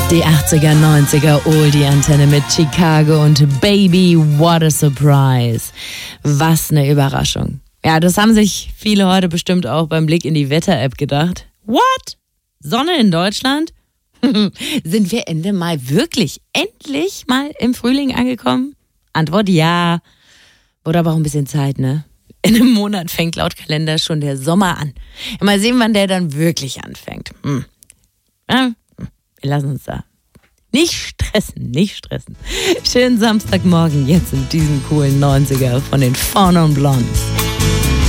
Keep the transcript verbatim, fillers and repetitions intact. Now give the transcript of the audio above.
Die achtziger, neunziger Oldie-Antenne mit Chicago und Baby, what a surprise. Was eine Überraschung. Ja, das haben sich viele heute bestimmt auch beim Blick in die Wetter-App gedacht. What? Sonne in Deutschland? Sind wir Ende Mai wirklich endlich mal im Frühling angekommen? Antwort ja. Wurde aber auch ein bisschen Zeit, ne? In einem Monat fängt laut Kalender schon der Sommer an. Mal sehen, wann der dann wirklich anfängt. Hm. Ja, wir lassen uns da nicht stressen, nicht stressen. Schönen Samstagmorgen jetzt in diesem coolen neunziger von den Four Non Blondes.